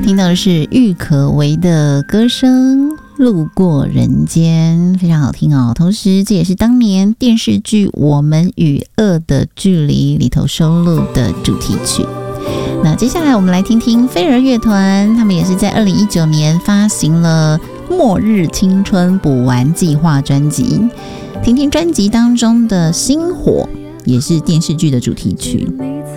听到的是郁可唯的歌声《路过人间》，非常好听哦。同时这也是当年电视剧《我们与恶的距离》里头收录的主题曲。那接下来我们来听听飞儿乐团，他们也是在2019年发行了《末日青春补完计划》专辑，听听专辑当中的星火，也是电视剧的主题曲。